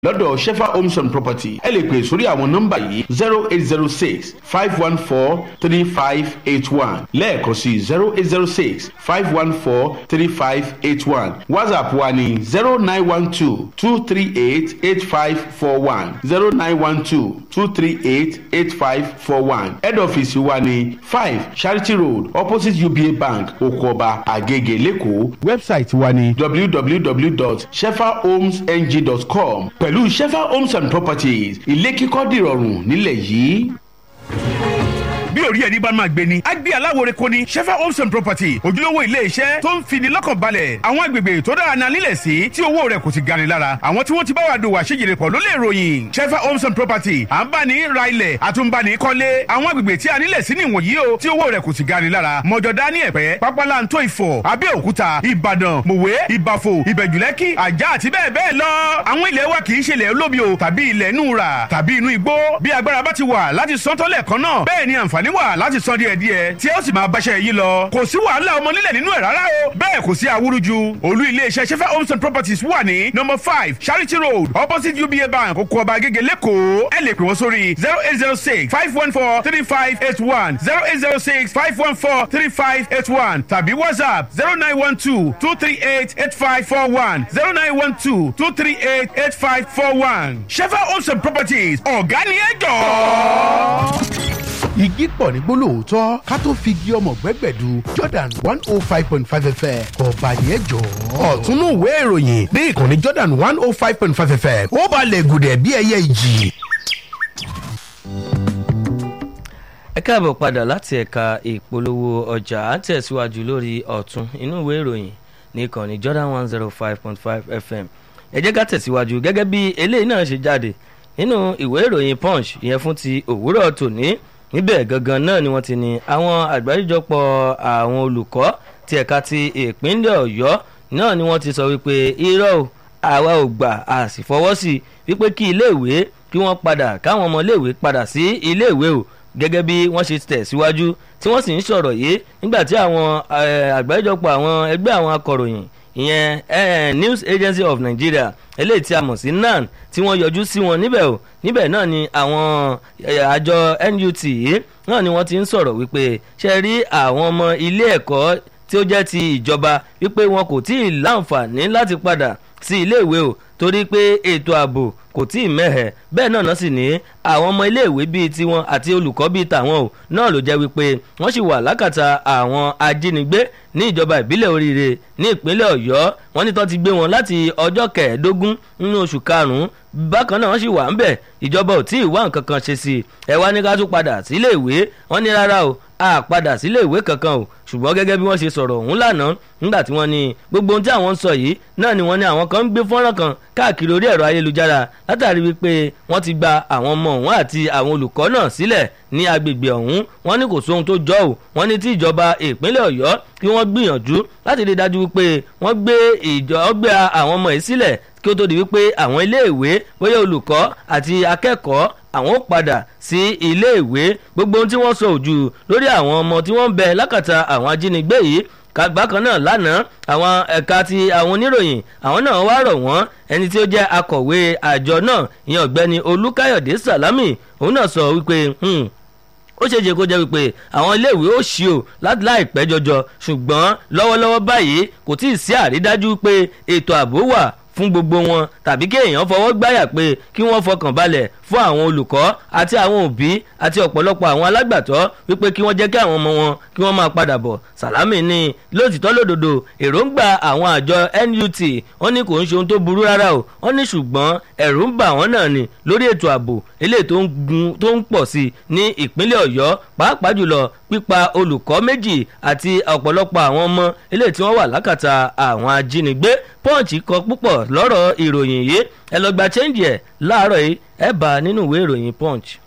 lọ́dọ̀ shefa homes and property ẹ lè pè sórí àwọn nọ́mbà yìí 0806-514-3581 lẹ́ẹ̀kan sí 0806-514-3581 whatsapp wa ní 0912-238-8541 0912-238-8541 head office wa ní 5 Charity Road opposite UBA Bank Okoba Agege Lẹ́kọ̀ọ́ website wa ní www.shefahomesng.com pẹ̀lú shefa homes and properties ilé kíkọ́ dìrọ̀rùn nílẹ̀ yìí. bí orí ẹni bá máa gbé ni a gbé aláwòrán kò ní shefa homes and property ojúlówó ilé iṣẹ́ tó ń fini lọ́kàn balẹ̀ àwọn agbègbè tó dára náà nílẹ̀ sí tí owó rẹ̀ kò ti gani lára àwọn tí wọ́n ti bá wa dòwò àṣejìrè pọ̀ ló lè ròyìn shefa homes and property à ń bá ní ra ilẹ̀ àtúnbani kọ́lé àwọn agbègbè tí a nílẹ̀ sí nìwọ̀nyí o tí owó rẹ̀ kò ti gani lára mọ̀jọ̀dá ní ẹ̀pẹ́ pápálantó ìfọ̀ abẹ́òkúta ìbàdàn mòwe ìbàfò ìbẹ̀jùlẹ́kì àjà àti bẹ́ẹ̀ bẹ́ẹ̀ lọ àwọn ilẹ̀ wa kì í ṣe ilẹ̀ olómi o tàbí ilẹ̀ inú ra tàbí inú igbó bí agbára bá ti wà láti san tọ́lẹ̀ kan náà bẹ́ẹ̀ ni àǹfààní wà láti san díẹ̀díẹ̀ tí ó sì máa báṣẹ́ yín lọ kò sí wàhálà ọmọ nílẹ̀ nínú ẹ̀ rárá o bẹ́ẹ̀ kò sí awúrúju olú iléeṣẹ́ shefa homes and properties wà ní number 5 Charity Road opposite UBA Bank Okoba Agege Lẹ́kọ̀ọ́ ẹ lè pè wọ́n sórí 0806-514-3581 0806-514-3581 tàbí WhatsApp 0912-238-8541 0912-238-8541 shefa homes and properties ọ̀gá ni ẹ jọ̀ọ́. igi pọ̀ ní gbólóòótọ́ ká tó fi igi ọmọ gbẹ́gbẹ̀du Jordan 105.5 FM ọba yẹn jọ. ọ̀túnú ìwé ìròyìn ní ìkànnì Jordan 105.5 FM ó balẹ̀ gùdẹ̀ bí ẹyẹ ìjì. ẹ káàbọ̀ padà láti ẹ̀ka ìpolówó ọjà à ń tẹ̀síwájú lórí ọ̀tún inú ìwé ìròyìn ní ìkànnì Jordan 105.5 FM ẹ jẹ́ ká tẹ̀síwájú gẹ́gẹ́ bí eléyìí náà ṣe jáde nínú ìwé ìròyìn Punch ìyẹn fún ti òwúrọ̀ tòní níbẹ̀ gangan náà ni wọ́n ti ní àwọn àgbáríjọpọ̀ àwọn olùkọ́ ti ẹ̀ka ti ìpínlẹ̀ Ọ̀yọ́ náà ni wọ́n ti sọ wípé irọ́ o àwa ò gbà a sì fọwọ́ sí wípé kí iléèwé kí wọ́n padà káwọn ọmọ iléèwé padà sí iléèwé o gẹ́gẹ́ bí wọ́n ṣe tẹ̀síwájú tí wọ́n sì ń sọ̀rọ̀ yìí nígbà tí àwọn àgbáríjọpọ̀ àwọn ẹgbẹ́ àwọn akọ̀ròyìn ìyẹn News Agency of Nigeria eléyìí tí a mọ̀ sí NAN tí wọ́n yọjú sí wọn níbẹ̀ o níbẹ̀ náà ni àwọn àjọ NUT yìí náà ni wọ́n ti ń sọ̀rọ̀ wípé ṣe rí àwọn ọmọ ilé ẹ̀kọ́ tí ó jẹ́ ti ìjọba wípé wọn kò tí ì láǹfààní láti padà sí iléèwé o torí pé ètò ààbò kò tí ì mẹ́hẹ̀ bẹ́ẹ̀ náà sì ní àwọn ọmọ iléèwé bíi tiwọn àti olùkọ́ bíi tàwọn o náà ló jẹ́ wípé wọ́n sì wà lákàtà àwọn ajínigbé ní ìjọba ìbílẹ̀ Oríire ní ìpínlẹ̀ Ọ̀yọ́ wọ́n ní tó ti gbé wọn láti ọjọ́ 15 nínú oṣù karùn-ún bákan náà wọ́n sì wà ń bẹ̀ ìjọba ò tí ì wá nǹkan kan ṣe sí i ẹ wá ní ká tún padà sílé ìwé wọ́n ní rárá o a padà sílé ìwé kankan o ṣùgbọ́n gẹ́gẹ́ bí wọ́n ṣe sọ̀rọ̀ ọ̀hún lánàá nígbà tí wọ́n ní gbogbo ohun tí àwọn ń sọ yìí náà ni wọ́n ní àwọn kan ń gbé fọ́nrán kan káàkiri orí ẹ̀rọ ayélujára látàrí wípé wọ́n ti gba àwọn ọmọ ọ̀hún àti àwọn olùkọ́ náà sílẹ̀ ní agbègbè ọ̀hún wọ́n ní kò sóhun tó jọ ò wọ́n ní tí ìjọba ìpínlẹ̀ Ọ̀yọ́ kí wọ́n gbìyànjú láti rí dájú wípé wọ́n gbé àwọn ọmọ yìí sílẹ̀ kí ó tó di wípé àwọn iléèwé bóyá olùkọ́ àti akẹ́kọ̀ọ́ àwọn ó padà sí iléèwé gbogbo ohun tí wọ́n sọ òjù lórí àwọn ọmọ tí wọ́n ń bẹ lákàtà àwọn ajínigbé yìí bákan náà lánàá àwọn ẹ̀ka ti àwọn oníròyìn àwọn náà wá rọ̀ wọ́n ẹni tí ó jẹ́ akọ̀wé àjọ náà ìyẹn ọ̀gbẹ́ni Olúkáyọ̀dé Sàlámì òun náà sọ wípé ó ṣe jẹ́ kó jẹ́ wípé àwọn iléèwé ó ṣí o láti láìpẹ́ jọjọ ṣùgbọ́n lọ́wọ́lọ́wọ́ báyìí kò tí ì sí àrídájú pé ètò ààbò wà fún gbogbo wọn tàbí kí èèyàn fọwọ́ gbáyà pé kí wọ́n fọkàn balẹ̀ fún àwọn olùkọ́ àti àwọn òbí àti ọ̀pọ̀lọpọ̀ àwọn alágbàtọ́ wípé kí wọ́n jẹ́ kí àwọn ọmọ wọn kí wọ́n máa padà bọ̀. Sàlámì ní lóòtítọ́ lódodo èròǹgbà àwọn àjọ NUT wọ́n ní kò ń ṣe ohun tó burú rárá o wọ́n ní ṣùgbọ́n ẹ̀rù ń bà wọ́n náà ni lórí ètò ààbò eléyìí tó ń pọ̀ sí ní ìpínlẹ̀ Ọ̀yọ́ pàápàá jùlọ pípa olùkọ́ méjì àti ọ̀pọ̀lọpọ̀ àwọn ọmọ eléyìí tí wọ́n wà lákàtà àwọn ajínigbé. Punch kọ púpọ̀ lọ́rọ̀ ìròyìn yìí ẹ lọ gba change ẹ̀ láàárọ̀ yìí ẹ bá nínú ìwé ìròyìn Punch.